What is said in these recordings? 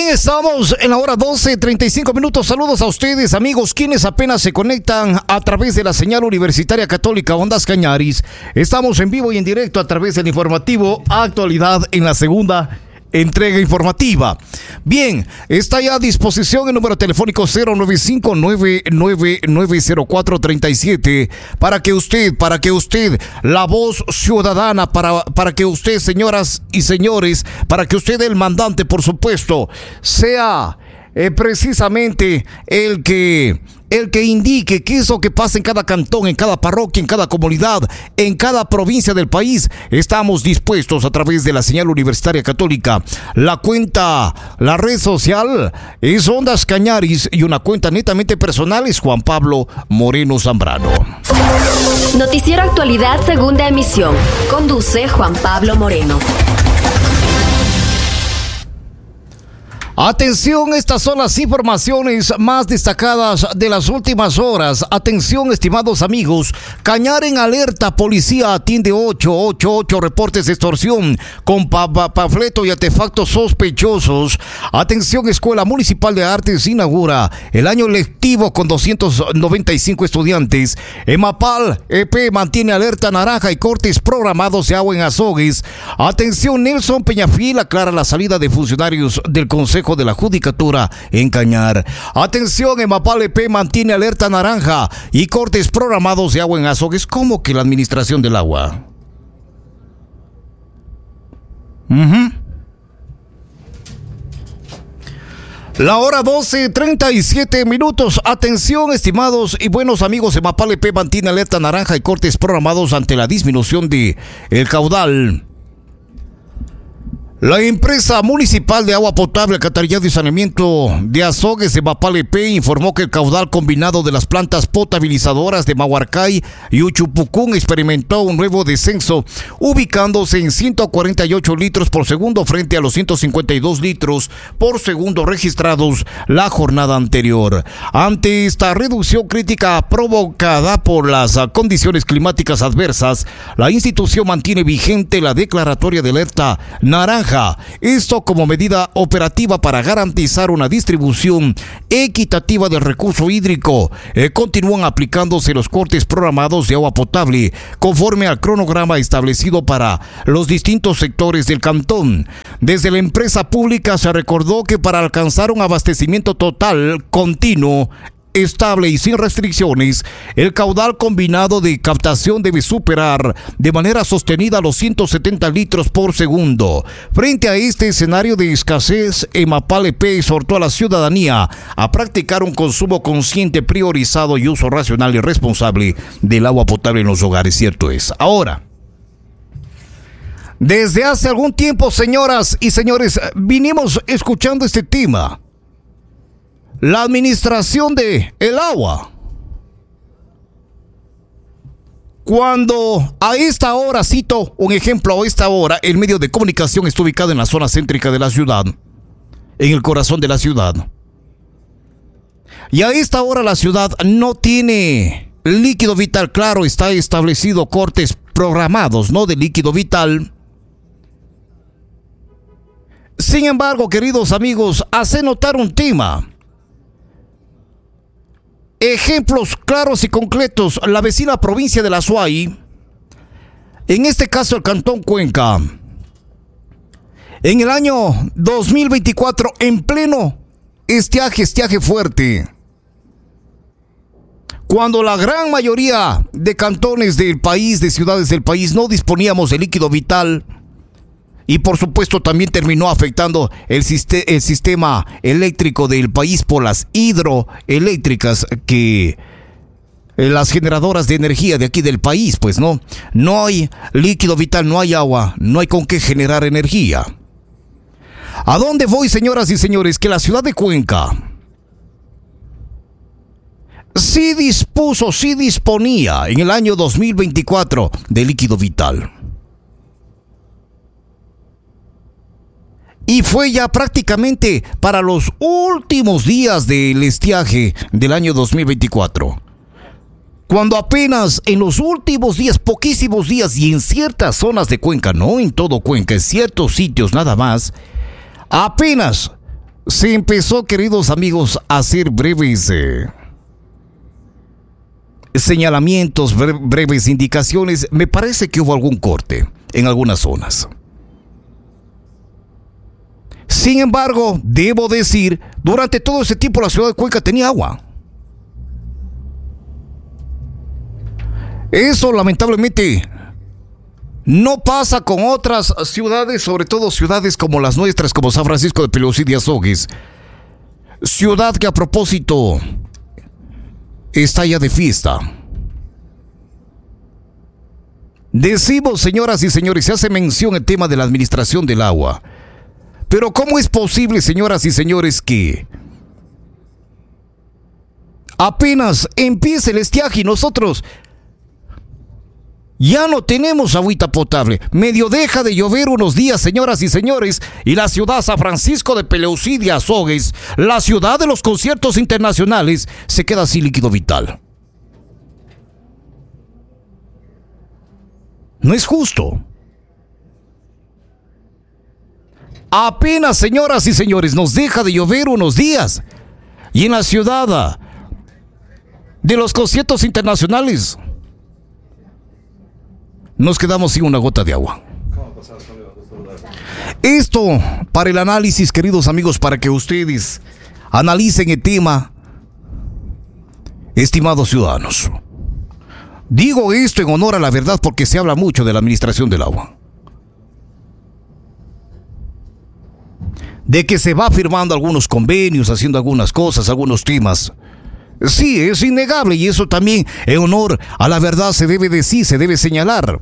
Bien, estamos en la hora 12:35 minutos. Saludos a ustedes, amigos, quienes apenas se conectan a través de la señal universitaria católica Ondas Cañaris. Estamos en vivo y en directo a través del informativo Actualidad en la segunda entrega informativa. Bien, está ya a disposición el número telefónico 095-999-0437 para que usted, la voz ciudadana, para que usted, señoras y señores, para que usted, el mandante, por supuesto, sea precisamente el que indique qué es lo que pasa en cada cantón, en cada parroquia, en cada comunidad, en cada provincia del país. Estamos dispuestos a través de la señal universitaria católica. La red social es Ondas Cañaris y una cuenta netamente personal es Juan Pablo Moreno Zambrano. Noticiero Actualidad, segunda emisión. Conduce Juan Pablo Moreno. Atención, estas son las informaciones más destacadas de las últimas horas. Atención, estimados amigos. Cañar en alerta. Policía atiende 888 reportes de extorsión con panfleto y artefactos sospechosos. Atención, Escuela Municipal de Artes inaugura el año lectivo con 295 estudiantes. EMAPAL EP mantiene alerta naranja y cortes programados de agua en Azogues. Atención, Nelson Peñafiel aclara la salida de funcionarios del Consejo de la Judicatura en Cañar. Atención, EMAPAL EP mantiene alerta naranja y cortes programados de agua en Azogues. ¿Cómo que la administración del agua? La hora 12:37 minutos. Atención, estimados y buenos amigos. EMAPAL EP mantiene alerta naranja y cortes programados ante la disminución de el caudal. La empresa municipal de agua potable, alcantarillado y saneamiento de Azogues, EMAPAL EP, informó que el caudal combinado de las plantas potabilizadoras de Mahuarcay y Uchupucún experimentó un nuevo descenso, ubicándose en 148 litros por segundo frente a los 152 litros por segundo registrados la jornada anterior. Ante esta reducción crítica provocada por las condiciones climáticas adversas, la institución mantiene vigente la declaratoria de alerta naranja. Esto como medida operativa para garantizar una distribución equitativa del recurso hídrico. Continúan aplicándose los cortes programados de agua potable conforme al cronograma establecido para los distintos sectores del cantón. Desde la empresa pública se recordó que para alcanzar un abastecimiento total, continuo, estable y sin restricciones, el caudal combinado de captación debe superar de manera sostenida los 170 litros por segundo. Frente a este escenario de escasez, EMAPAL EP exhortó a la ciudadanía a practicar un consumo consciente, priorizado y uso racional y responsable del agua potable en los hogares. Cierto es. Ahora, desde hace algún tiempo, señoras y señores, vinimos escuchando este tema. La administración de el agua. Cuando a esta hora, cito un ejemplo, a esta hora el medio de comunicación está ubicado en la zona céntrica de la ciudad, en el corazón de la ciudad. Y a esta hora la ciudad no tiene líquido vital. Claro, está establecido cortes programados, ¿no?, de líquido vital. Sin embargo, queridos amigos, hace notar un tema. Ejemplos claros y concretos. La vecina provincia de La Suay, en este caso el cantón Cuenca, en el año 2024, en pleno estiaje fuerte, cuando la gran mayoría de cantones del país, de ciudades del país, no disponíamos de líquido vital, y por supuesto también terminó afectando el sistema eléctrico del país por las hidroeléctricas, que las generadoras de energía de aquí del país, pues no hay líquido vital, no hay agua, no hay con qué generar energía. ¿A dónde voy, señoras y señores? Que la ciudad de Cuenca sí disponía en el año 2024 de líquido vital. Y fue ya prácticamente para los últimos días del estiaje del año 2024. Cuando apenas en los últimos días, poquísimos días, y en ciertas zonas de Cuenca, no en todo Cuenca, en ciertos sitios nada más, apenas se empezó, queridos amigos, a hacer breves señalamientos, breves indicaciones. Me parece que hubo algún corte en algunas zonas. Sin embargo, debo decir, durante todo ese tiempo la ciudad de Cuenca tenía agua. Eso lamentablemente no pasa con otras ciudades, sobre todo ciudades como las nuestras, como San Francisco de Pelosi de Azogues. Ciudad que, a propósito, está ya de fiesta. Decimos, señoras y señores, se hace mención el tema de la administración del agua. Pero ¿cómo es posible, señoras y señores, que apenas empiece el estiaje y nosotros ya no tenemos agüita potable? Medio deja de llover unos días, señoras y señores, y la ciudad San Francisco de Pelosi de Azogues, la ciudad de los conciertos internacionales, se queda sin líquido vital. No es justo. Apenas, señoras y señores, nos deja de llover unos días, y en la ciudad de los conciertos internacionales nos quedamos sin una gota de agua. Esto para el análisis, queridos amigos, para que ustedes analicen el tema, estimados ciudadanos. Digo esto en honor a la verdad porque se habla mucho de la administración del agua. De que se va firmando algunos convenios, haciendo algunas cosas, algunos temas. Sí, es innegable, y eso también en honor a la verdad se debe decir, se debe señalar.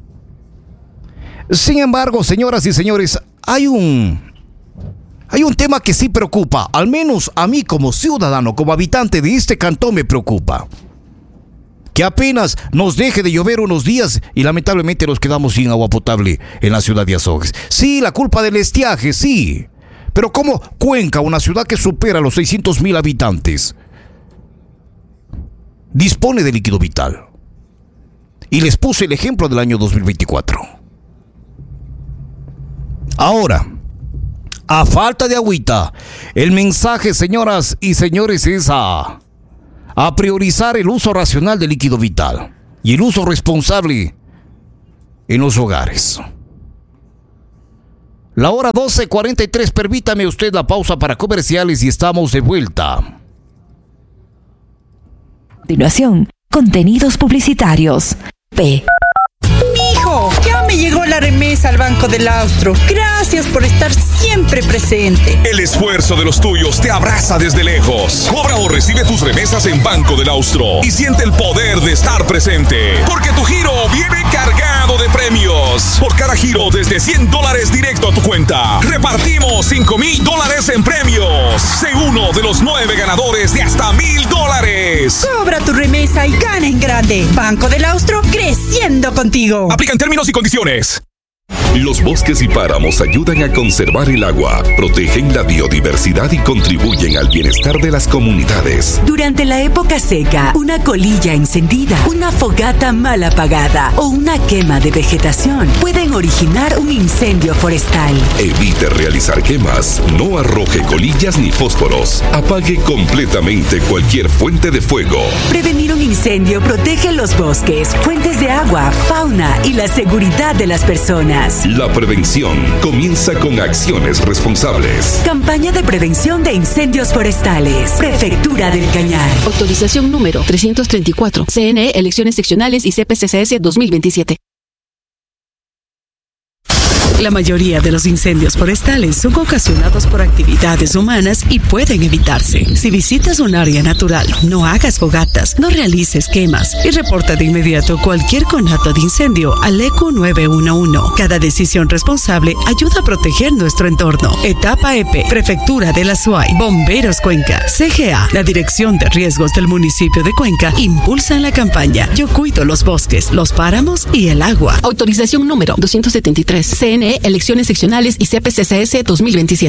Sin embargo, señoras y señores, hay un tema que sí preocupa, al menos a mí como ciudadano, como habitante de este cantón me preocupa. Que apenas nos deje de llover unos días y lamentablemente nos quedamos sin agua potable en la ciudad de Azogues. Sí, la culpa del estiaje, sí. Pero ¿cómo Cuenca, una ciudad que supera los 600,000 habitantes, dispone de líquido vital? Y les puse el ejemplo del año 2024. Ahora, a falta de agüita, el mensaje, señoras y señores, es a priorizar el uso racional del líquido vital y el uso responsable en los hogares. La hora 12:43, permítame usted la pausa para comerciales y estamos de vuelta. A continuación, contenidos publicitarios. Mijo, ya me llegó la remesa al Banco del Austro. Gracias por estar siempre presente. El esfuerzo de los tuyos te abraza desde lejos. Cobra o recibe tus remesas en Banco del Austro y siente el poder de estar presente. Porque tu giro viene cargado de premios. Por cada giro desde $100 directo a tu cuenta, repartimos $5,000 en premios. Sé uno de los 9 ganadores de hasta $1,000. Cobra tu remesa y gana en grande. Banco del Austro, creciendo contigo. Aplican términos y condiciones. Los bosques y páramos ayudan a conservar el agua, protegen la biodiversidad y contribuyen al bienestar de las comunidades. Durante la época seca, una colilla encendida, una fogata mal apagada o una quema de vegetación pueden originar un incendio forestal. Evite realizar quemas, no arroje colillas ni fósforos, apague completamente cualquier fuente de fuego. Prevenir un incendio protege los bosques, fuentes de agua, fauna y la seguridad de las personas. La prevención comienza con acciones responsables. Campaña de prevención de incendios forestales. Prefectura del Cañar. Autorización número 334. CNE, elecciones seccionales y CPCCS 2027. La mayoría de los incendios forestales son ocasionados por actividades humanas y pueden evitarse. Si visitas un área natural, no hagas fogatas, no realices quemas y reporta de inmediato cualquier conato de incendio al ECU 911. Cada decisión responsable ayuda a proteger nuestro entorno. Etapa EP, Prefectura de la SUAY, Bomberos Cuenca, CGA, la Dirección de Riesgos del municipio de Cuenca, impulsan la campaña Yo cuido los bosques, los páramos y el agua. Autorización número 273. CNE, elecciones seccionales y CPCCS 2027.